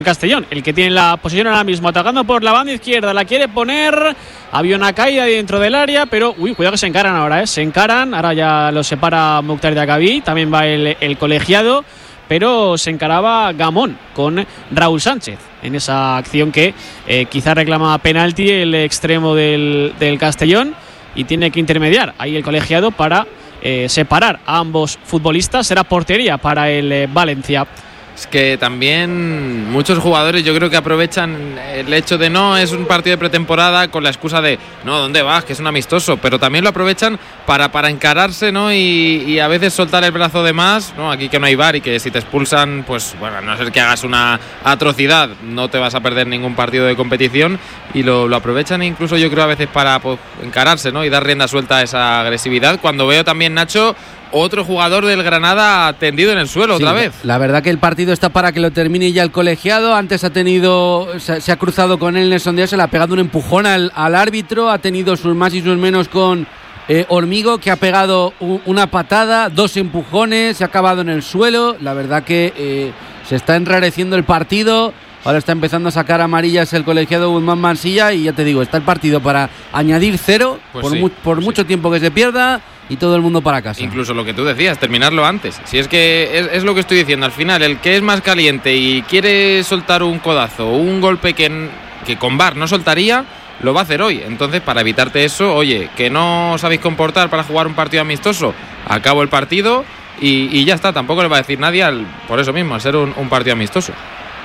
Castellón, el que tiene la posesión ahora mismo, atacando por la banda izquierda, la quiere poner, había una caída dentro del área, pero cuidado que se encaran ahora, se encaran, ahora ya los separa Mukhtar Diakhaby, también va el colegiado, pero se encaraba Gamón con Raúl Sánchez en esa acción que quizá reclama penalti el extremo del Castellón, y tiene que intermediar ahí el colegiado para separar a ambos futbolistas. Será portería para el Valencia. Es que también muchos jugadores yo creo que aprovechan el hecho de no es un partido de pretemporada con la excusa de no, ¿dónde vas? Que es un amistoso, pero también lo aprovechan para encararse, ¿no? Y a veces soltar el brazo de más, ¿no? Aquí que no hay VAR y que si te expulsan, pues bueno, a no ser que hagas una atrocidad, no te vas a perder ningún partido de competición, y lo aprovechan incluso yo creo a veces para encararse, ¿no? Y dar rienda suelta a esa agresividad. Cuando veo también, Nacho, otro jugador del Granada tendido en el suelo otra vez. La verdad que el partido está para que lo termine ya el colegiado. Antes se ha cruzado con él Nelson Díaz, se le ha pegado un empujón al árbitro, ha tenido sus más y sus menos con Hormigo, que ha pegado una patada, 2 empujones, se ha acabado en el suelo. La verdad que se está enrareciendo el partido. Ahora está empezando a sacar amarillas el colegiado Guzmán Mansilla, y ya te digo, está el partido para añadir 0 por mucho tiempo que se pierda, y todo el mundo para casa. Incluso lo que tú decías, terminarlo antes. Si es que es lo que estoy diciendo, al final el que es más caliente y quiere soltar un codazo o un golpe que con VAR no soltaría, lo va a hacer hoy. Entonces, para evitarte eso, oye, que no sabéis comportar para jugar un partido amistoso, acabo el partido y ya está. Tampoco le va a decir nadie por eso mismo, al ser un partido amistoso.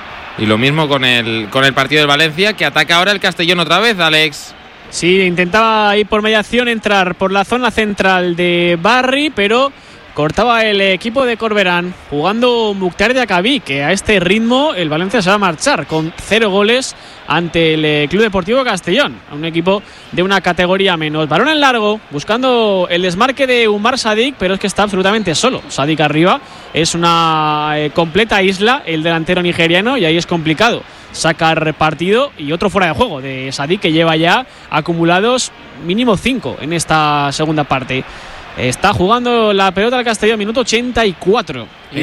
Y lo mismo con el partido del Valencia, que ataca ahora el Castellón otra vez, Alex. Sí, intentaba ir por mediación, entrar por la zona central de Barry, pero cortaba el equipo de Corberán, jugando Mukhtar Diakhaby, que a este ritmo el Valencia se va a marchar con 0 goles ante el Club Deportivo Castellón, un equipo de una categoría menos. Balón en largo, buscando el desmarque de Umar Sadik, pero es que está absolutamente solo. Sadik arriba, es una completa isla el delantero nigeriano, y ahí es complicado sacar partido. Y otro fuera de juego de Sadik, que lleva ya acumulados mínimo 5 en esta segunda parte. Está jugando la pelota al Castellón, minuto 84. Y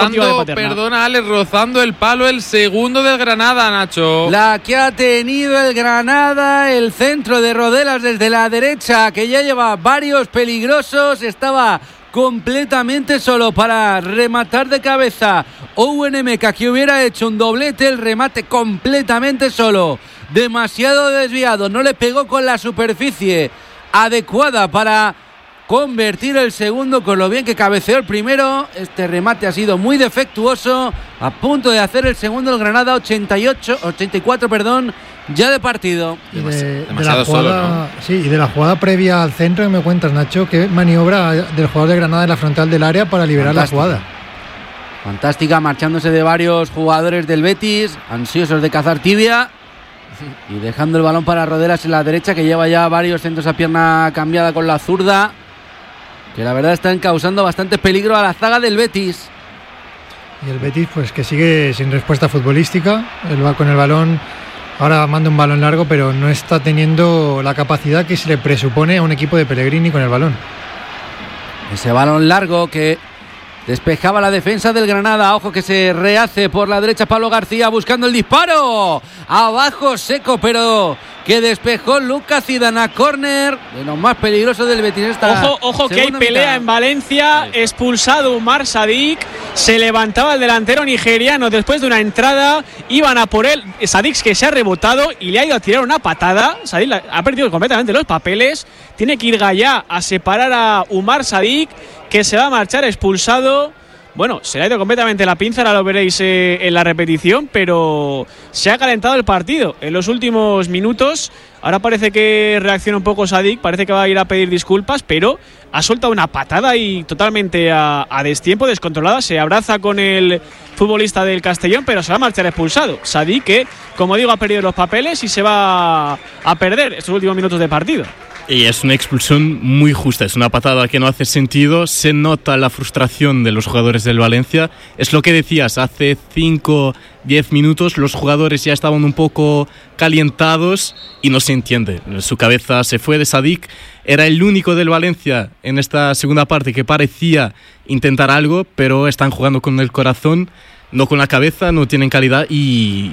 rozando el palo el segundo del Granada, Nacho. La que ha tenido el Granada, el centro de Rodelas desde la derecha, que ya lleva varios peligrosos. Estaba completamente solo para rematar de cabeza Owen Emeka, que hubiera hecho un doblete. El remate completamente solo, demasiado desviado, no le pegó con la superficie adecuada para convertir el segundo, con lo bien que cabeceó el primero. Este remate ha sido muy defectuoso. A punto de hacer el segundo el Granada, 84 ya de partido. Demasiado solo, ¿no? Sí, y de la jugada previa al centro, que me cuentas, Nacho, qué maniobra del jugador de Granada en la frontal del área para liberar la jugada. Fantástica, marchándose de varios jugadores del Betis, ansiosos de cazar tibia, y dejando el balón para Rodelas en la derecha, que lleva ya varios centros a pierna cambiada con la zurda, que la verdad están causando bastante peligro a la zaga del Betis. Y el Betis, pues que sigue sin respuesta futbolística. Él va con el balón, ahora manda un balón largo, pero no está teniendo la capacidad que se le presupone a un equipo de Pellegrini con el balón. Ese balón largo que despejaba la defensa del Granada. Ojo que se rehace por la derecha Pablo García buscando el disparo. Abajo seco, pero que despejó Lucas Zidane. Córner, de los más peligrosos del Betis. Ojo que hay pelea en Valencia. Expulsado Umar Sadik. Se levantaba el delantero nigeriano después de una entrada. Iban a por él. Sadik, que se ha rebotado y le ha ido a tirar una patada. Sadik ha perdido completamente los papeles. Tiene que ir Gallá a separar a Umar Sadik, que se va a marchar expulsado. Bueno, se le ha ido completamente la pinza, ahora lo veréis en la repetición, pero se ha calentado el partido en los últimos minutos. Ahora parece que reacciona un poco Sadik, parece que va a ir a pedir disculpas, pero ha soltado una patada y totalmente a destiempo, descontrolada. Se abraza con el futbolista del Castellón, pero se va a marchar expulsado. Sadik, que, como digo, ha perdido los papeles y se va a perder estos últimos minutos de partido. Y es una expulsión muy justa, es una patada que no hace sentido. Se nota la frustración de los jugadores del Valencia. Es lo que decías, hace 5-10 minutos los jugadores ya estaban un poco calientados y no se entiende. Su cabeza se fue de Sadik. Era el único del Valencia en esta segunda parte que parecía intentar algo, pero están jugando con el corazón. no con la cabeza, no tienen calidad y